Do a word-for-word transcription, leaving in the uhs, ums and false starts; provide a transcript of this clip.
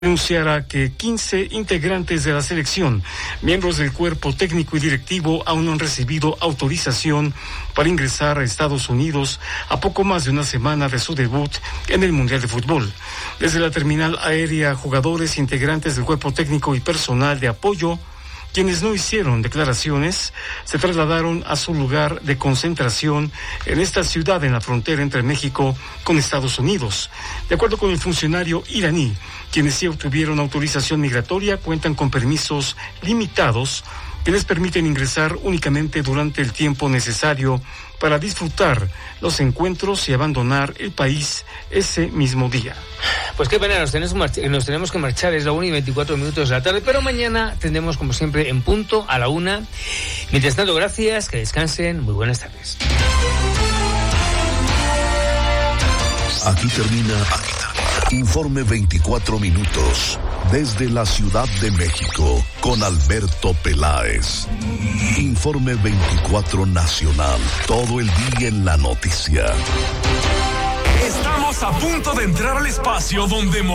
anunciara que quince integrantes de la selección, miembros del cuerpo técnico y directivo, aún no han recibido autorización para ingresar a Estados Unidos a poco más de una semana de su debut en el Mundial de Fútbol. Desde la terminal aérea, jugadores, integrantes del cuerpo técnico y personal de apoyo, quienes no hicieron declaraciones, se trasladaron a su lugar de concentración en esta ciudad en la frontera entre México con Estados Unidos. De acuerdo con el funcionario iraní, quienes sí obtuvieron autorización migratoria cuentan con permisos limitados que les permiten ingresar únicamente durante el tiempo necesario para disfrutar los encuentros y abandonar el país ese mismo día. Pues qué pena, nos tenemos, march- nos tenemos que marchar, es la una y veinticuatro minutos de la tarde, pero mañana tendremos como siempre en punto a la una. Mientras tanto, gracias, que descansen, muy buenas tardes. Aquí termina, aquí termina. Informe veinticuatro minutos desde la Ciudad de México con Alberto Peláez. Informe veinticuatro Nacional, todo el día en la noticia. Estamos a punto de entrar al espacio donde